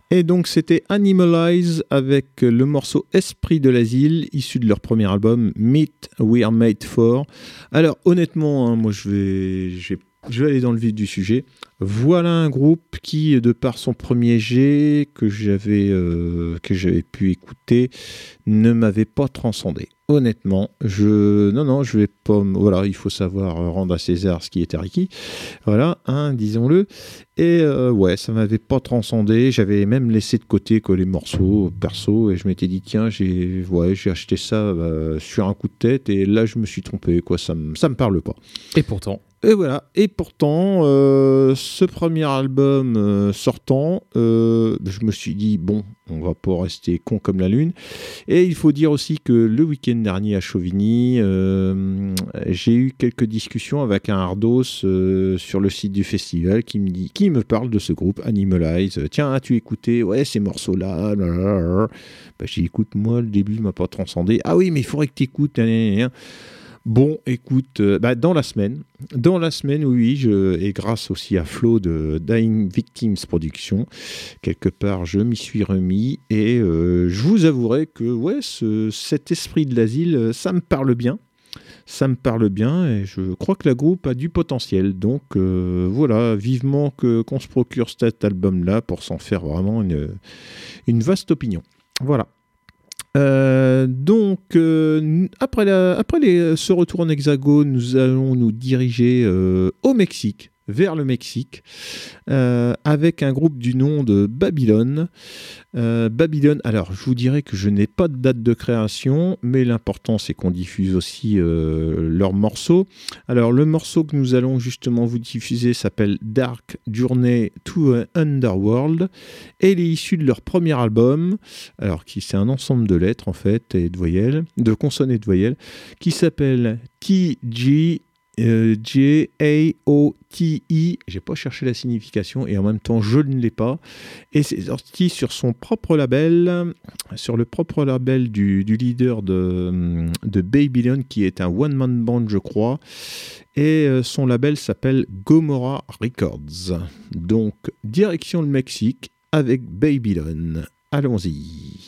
Et donc c'était Animalize avec le morceau Esprit de l'asile, issu de leur premier album Meet We Are Made For. Alors honnêtement, moi je vais aller dans le vif du sujet. Voilà un groupe qui, de par son premier jet que j'avais pu écouter, ne m'avait pas transcendé. Honnêtement, je vais pas. Voilà, il faut savoir rendre à César ce qui est à Ricky. Voilà, hein, disons-le. Et ouais, ça m'avait pas transcendé. J'avais même laissé de côté les morceaux perso et je m'étais dit tiens, j'ai acheté ça sur un coup de tête et là je me suis trompé quoi. Ça me parle pas. Et pourtant. Et voilà. Et pourtant, ce premier album sortant, je me suis dit bon, on va pas rester con comme la lune. Et il faut dire aussi que le week-end dernier à Chauvigny, j'ai eu quelques discussions avec un hardos sur le site du festival qui me parle de ce groupe Animalize. Tiens, as-tu écouté ces morceaux-là? J'ai dit écoute, moi le début m'a pas transcendé. Ah oui, mais il faudrait que tu écoutes. Bon, écoute, dans la semaine, oui, et grâce aussi à Flo de Dying Victims Productions, quelque part, je m'y suis remis et je vous avouerai que cet esprit de l'asile, ça me parle bien. Ça me parle bien et je crois que la groupe a du potentiel. Donc voilà, vivement qu'on se procure cet album-là pour s'en faire vraiment une vaste opinion. Voilà. Après ce retour en Hexagone, nous allons nous diriger au Mexique, vers le Mexique, avec un groupe du nom de Babylone. Babylone, alors je vous dirais que je n'ai pas de date de création, mais l'important c'est qu'on diffuse aussi leurs morceaux. Alors le morceau que nous allons justement vous diffuser s'appelle Dark Journey to Underworld et il est issu de leur premier album, alors c'est un ensemble de lettres en fait et de voyelles, de consonnes et de voyelles, qui s'appelle TG J-A-O-T-E, j'ai pas cherché la signification et en même temps je ne l'ai pas, et c'est sorti sur son propre label, sur le propre label du leader de Babylon qui est un one-man band je crois, et son label s'appelle Gomorrah Records. Donc direction le Mexique avec Babylon, allons-y.